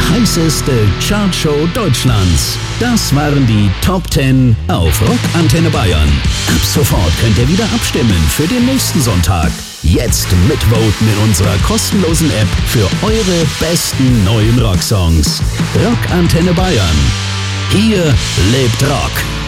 heißeste Chartshow Deutschlands. Das waren die Top 10 auf Rock Antenne Bayern. Ab sofort könnt ihr wieder abstimmen für den nächsten Sonntag. Jetzt mitvoten in unserer kostenlosen App für eure besten neuen Rocksongs. Rock Antenne Bayern. Hier lebt Rock.